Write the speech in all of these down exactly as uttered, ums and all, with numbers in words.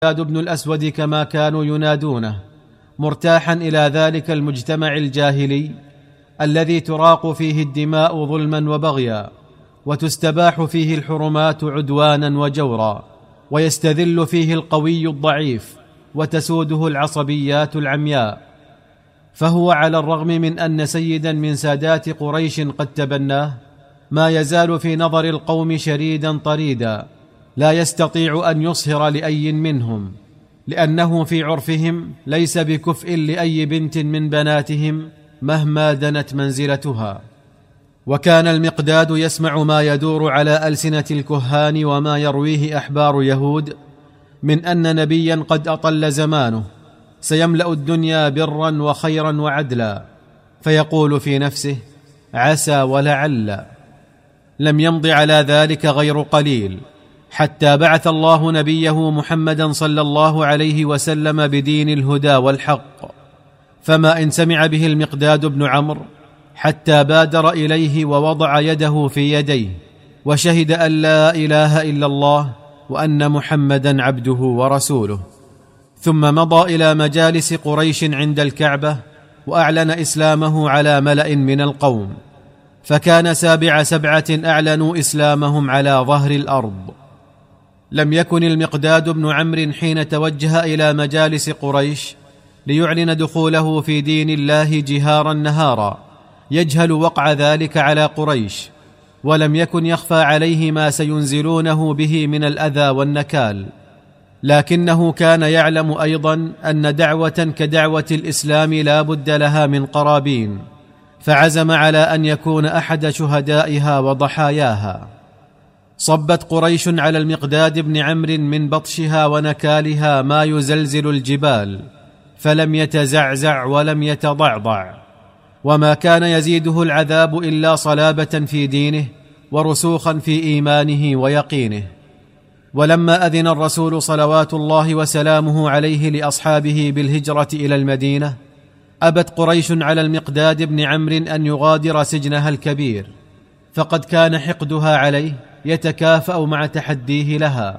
المقداد بن الأسود كما كانوا ينادونه، مرتاحا إلى ذلك المجتمع الجاهلي الذي تراق فيه الدماء ظلما وبغيا، وتستباح فيه الحرمات عدوانا وجورا، ويستذل فيه القوي الضعيف، وتسوده العصبيات العمياء. فهو على الرغم من أن سيدا من سادات قريش قد تبناه، ما يزال في نظر القوم شريدا طريدا، لا يستطيع أن يصهر لأي منهم، لأنه في عرفهم ليس بكفء لأي بنت من بناتهم مهما دنت منزلتها. وكان المقداد يسمع ما يدور على ألسنة الكهان وما يرويه أحبار يهود من أن نبيا قد أطل زمانه سيملأ الدنيا برا وخيرا وعدلا، فيقول في نفسه: عسى ولعل. لم يمض على ذلك غير قليل حتى بعث الله نبيه محمدا صلى الله عليه وسلم بدين الهدى والحق، فما إن سمع به المقداد بن عمرو حتى بادر إليه ووضع يده في يديه وشهد أن لا إله إلا الله وأن محمدا عبده ورسوله، ثم مضى إلى مجالس قريش عند الكعبة وأعلن إسلامه على ملأ من القوم، فكان سابع سبعة أعلنوا إسلامهم على ظهر الأرض. لم يكن المقداد بن عمرو حين توجه إلى مجالس قريش ليعلن دخوله في دين الله جهارا نهارا يجهل وقع ذلك على قريش، ولم يكن يخفى عليه ما سينزلونه به من الأذى والنكال، لكنه كان يعلم أيضا أن دعوة كدعوة الإسلام لا بد لها من قرابين، فعزم على أن يكون أحد شهدائها وضحاياها. صبت قريش على المقداد بن عمرو من بطشها ونكالها ما يزلزل الجبال، فلم يتزعزع ولم يتضعضع، وما كان يزيده العذاب إلا صلابة في دينه ورسوخا في إيمانه ويقينه. ولما أذن الرسول صلوات الله وسلامه عليه لأصحابه بالهجرة إلى المدينة، أبت قريش على المقداد بن عمرو أن يغادر سجنها الكبير، فقد كان حقدها عليه يتكافأ مع تحديه لها،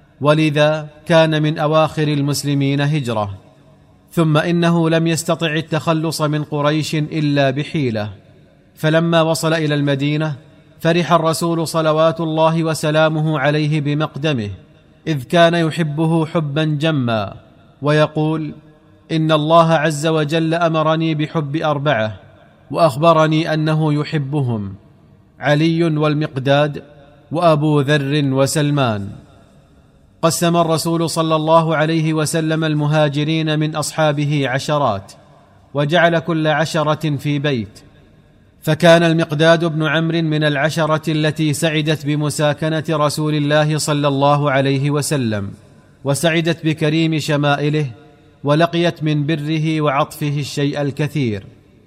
ولذا كان من أواخر المسلمين هجرة. ثم إنه لم يستطع التخلص من قريش إلا بحيلة، فلما وصل إلى المدينة فرح الرسول صلوات الله وسلامه عليه بمقدمه، إذ كان يحبه حبا جما، ويقول: إن الله عز وجل أمرني بحب أربعة وأخبرني أنه يحبهم: علي والمقداد وأبو ذر وسلمان. قسم الرسول صلى الله عليه وسلم المهاجرين من أصحابه عشرات، وجعل كل عشرة في بيت، فكان المقداد بن عمرو من العشرة التي سعدت بمساكنة رسول الله صلى الله عليه وسلم، وسعدت بكريم شمائله، ولقيت من بره وعطفه الشيء الكثير.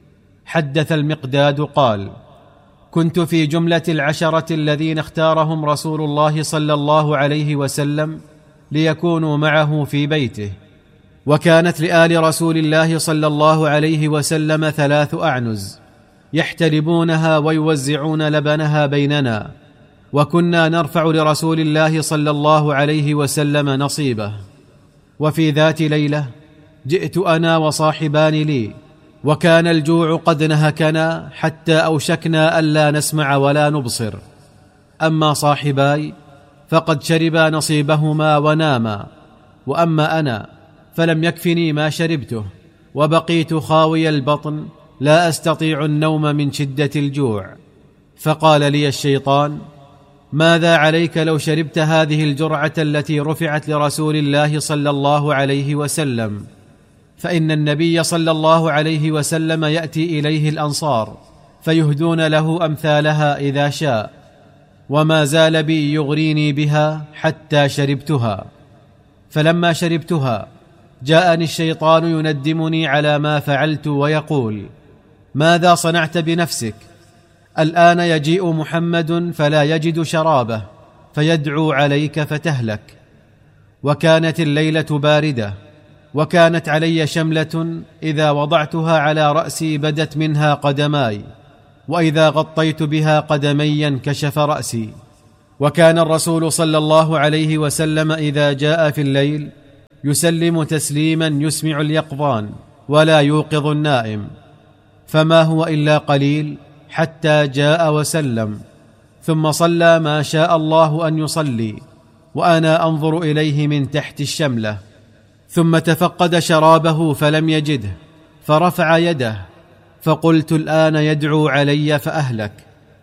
حدث المقداد قال: كنت في جملة العشرة الذين اختارهم رسول الله صلى الله عليه وسلم ليكونوا معه في بيته، وكانت لآل رسول الله صلى الله عليه وسلم ثلاث أعنز يحتلبونها ويوزعون لبنها بيننا، وكنا نرفع لرسول الله صلى الله عليه وسلم نصيبه. وفي ذات ليلة جئت أنا وصاحبان لي، وكان الجوع قد نهكنا حتى أوشكنا ألا نسمع ولا نبصر، أما صاحباي فقد شربا نصيبهما وناما، وأما أنا فلم يكفني ما شربته، وبقيت خاوي البطن لا أستطيع النوم من شدة الجوع. فقال لي الشيطان: ماذا عليك لو شربت هذه الجرعة التي رفعت لرسول الله صلى الله عليه وسلم، فإن النبي صلى الله عليه وسلم يأتي إليه الأنصار فيهدون له أمثالها إذا شاء، وما زال بي يغريني بها حتى شربتها. فلما شربتها جاءني الشيطان يندمني على ما فعلت ويقول: ماذا صنعت بنفسك؟ الآن يجيء محمد فلا يجد شرابه فيدعو عليك فتهلك. وكانت الليلة باردة، وكانت علي شملة إذا وضعتها على رأسي بدت منها قدماي، وإذا غطيت بها قدمي انكشف رأسي. وكان الرسول صلى الله عليه وسلم إذا جاء في الليل يسلم تسليما يسمع اليقظان ولا يوقظ النائم، فما هو إلا قليل حتى جاء وسلم، ثم صلى ما شاء الله أن يصلي وأنا أنظر إليه من تحت الشملة، ثم تفقد شرابه فلم يجده فرفع يده، فقلت الآن يدعو علي فأهلك،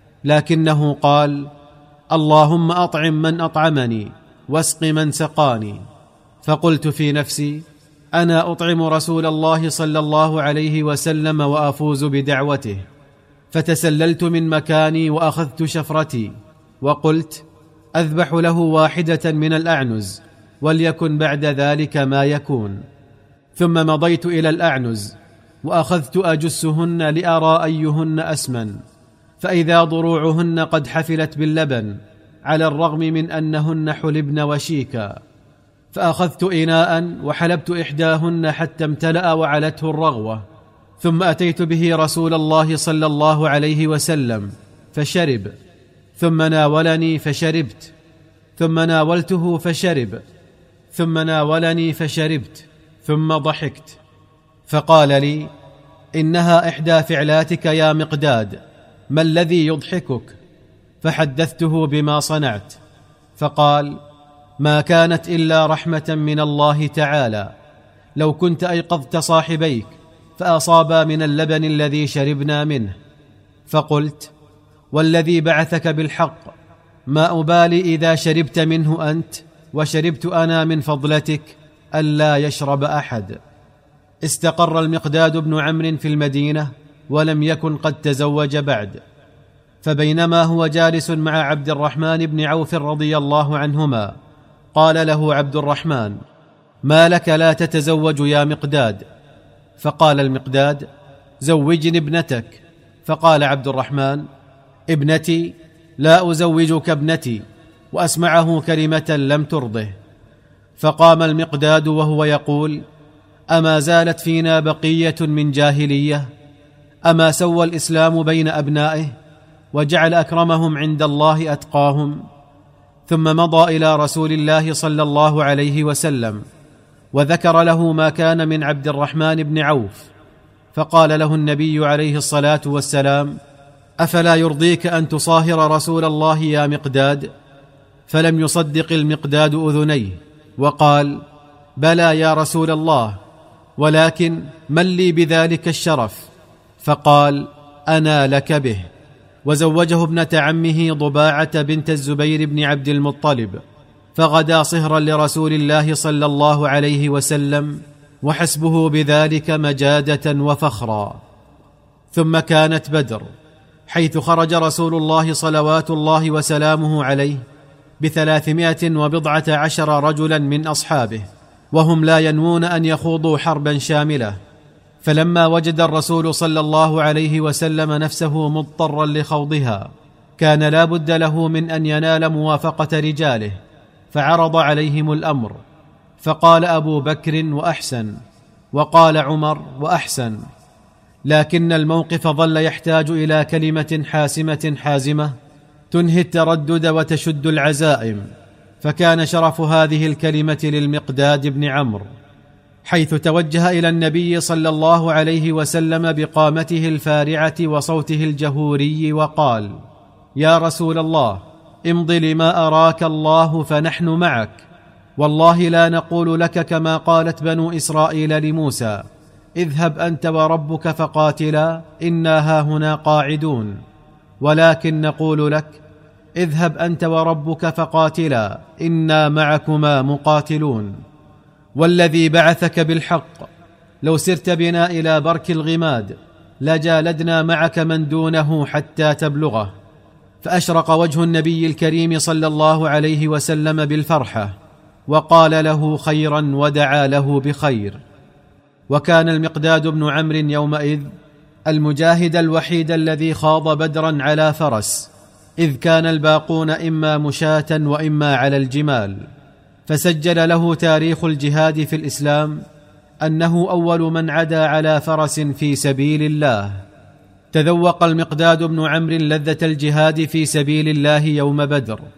لكنه قال: اللهم أطعم من أطعمني واسق من سقاني. فقلت في نفسي: أنا أطعم رسول الله صلى الله عليه وسلم وأفوز بدعوته، فتسللت من مكاني وأخذت شفرتي وقلت: أذبح له واحدة من الأعنز وليكن بعد ذلك ما يكون. ثم مضيت إلى الأعنز وأخذت أجسهن لأرى أيهن أسمن، فإذا ضروعهن قد حفلت باللبن على الرغم من أنهن حلبن وشيكا، فأخذت إناء وحلبت إحداهن حتى امتلأ وعلته الرغوة، ثم أتيت به رسول الله صلى الله عليه وسلم فشرب، ثم ناولني فشربت، ثم ناولته فشرب، ثم ناولني فشربت، ثم ضحكت، فقال لي: إنها إحدى فعلاتك يا مقداد، ما الذي يضحكك؟ فحدثته بما صنعت، فقال: ما كانت إلا رحمة من الله تعالى، لو كنت أيقظت صاحبيك فأصابا من اللبن الذي شربنا منه. فقلت: والذي بعثك بالحق، ما أبالي إذا شربت منه أنت وشربت أنا من فضلتك ألا يشرب أحد. استقر المقداد بن عمرو في المدينة ولم يكن قد تزوج بعد، فبينما هو جالس مع عبد الرحمن بن عوف رضي الله عنهما قال له عبد الرحمن: ما لك لا تتزوج يا مقداد؟ فقال المقداد: زوجني ابنتك. فقال عبد الرحمن: ابنتي؟ لا أزوجك ابنتي. وأسمعه كلمة لم ترضه. فقام المقداد وهو يقول: أما زالت فينا بقية من جاهلية؟ أما سوى الإسلام بين أبنائه وجعل أكرمهم عند الله أتقاهم؟ ثم مضى إلى رسول الله صلى الله عليه وسلم وذكر له ما كان من عبد الرحمن بن عوف، فقال له النبي عليه الصلاة والسلام: أفلا يرضيك أن تصاهر رسول الله يا مقداد؟ فلم يصدق المقداد أذنيه وقال: بلى يا رسول الله، ولكن من لي بذلك الشرف؟ فقال: أنا لك به. وزوجه ابنة عمه ضباعة بنت الزبير بن عبد المطلب، فغدا صهرا لرسول الله صلى الله عليه وسلم، وحسبه بذلك مجادة وفخرا. ثم كانت بدر، حيث خرج رسول الله صلوات الله وسلامه عليه بثلاثمائة وبضعة عشر رجلا من أصحابه، وهم لا ينوون أن يخوضوا حربا شاملة. فلما وجد الرسول صلى الله عليه وسلم نفسه مضطرا لخوضها، كان لا بد له من أن ينال موافقة رجاله، فعرض عليهم الأمر، فقال أبو بكر: وأحسن، وقال عمر: وأحسن. لكن الموقف ظل يحتاج إلى كلمة حاسمة حازمة تنهي التردد وتشد العزائم، فكان شرف هذه الكلمة للمقداد بن عمرو، حيث توجه إلى النبي صلى الله عليه وسلم بقامته الفارعة وصوته الجهوري وقال: يا رسول الله، امض لما أراك الله فنحن معك، والله لا نقول لك كما قالت بنو إسرائيل لموسى: اذهب أنت وربك فقاتلا إنا هاهنا قاعدون، ولكن نقول لك: اذهب أنت وربك فقاتلا إنا معكما مقاتلون، والذي بعثك بالحق لو سرت بنا إلى برك الغماد لجالدنا معك من دونه حتى تبلغه. فأشرق وجه النبي الكريم صلى الله عليه وسلم بالفرحة، وقال له خيرا ودعا له بخير. وكان المقداد بن عمرو يومئذ المجاهد الوحيد الذي خاض بدرا على فرس، إذ كان الباقون إما مشاة وإما على الجمال. فسجل له تاريخ الجهاد في الإسلام أنه أول من عدا على فرس في سبيل الله. تذوق المقداد بن عمرو لذة الجهاد في سبيل الله يوم بدر،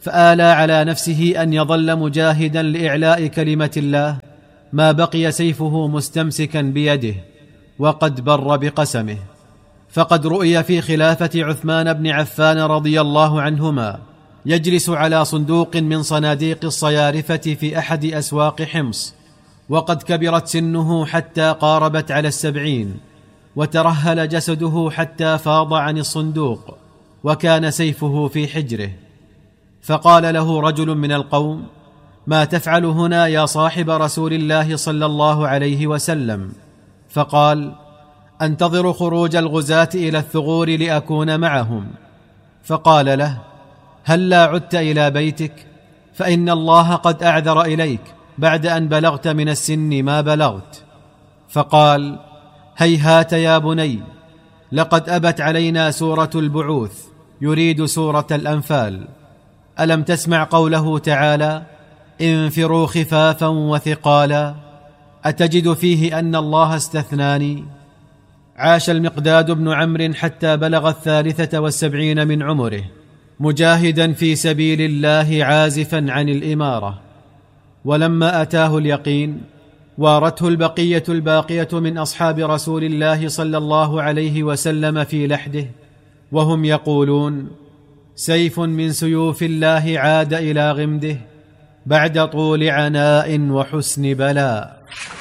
فآلى على نفسه أن يظل مجاهدا لإعلاء كلمة الله ما بقي سيفه مستمسكا بيده، وقد بر بقسمه. فقد رؤي في خلافة عثمان بن عفان رضي الله عنهما يجلس على صندوق من صناديق الصيارفة في أحد أسواق حمص، وقد كبرت سنه حتى قاربت على السبعين، وترهل جسده حتى فاض عن الصندوق، وكان سيفه في حجره. فقال له رجل من القوم: ما تفعل هنا يا صاحب رسول الله صلى الله عليه وسلم؟ فقال: أنتظر خروج الغزاة إلى الثغور لأكون معهم. فقال له: هلا عدت إلى بيتك؟ فإن الله قد أعذر إليك بعد أن بلغت من السن ما بلغت. فقال: هيهات يا بني، لقد أبت علينا سورة البعوث، يريد سورة الأنفال. ألم تسمع قوله تعالى: انفروا خفافا وثقالا؟ أتجد فيه أن الله استثناني؟ عاش المقداد بن عمرو حتى بلغ الثالثة والسبعين من عمره، مجاهدا في سبيل الله عازفا عن الإمارة. ولما أتاه اليقين وارته البقية الباقية من أصحاب رسول الله صلى الله عليه وسلم في لحده، وهم يقولون: سيف من سيوف الله عاد إلى غمده بعد طول عناء وحسن بلاء.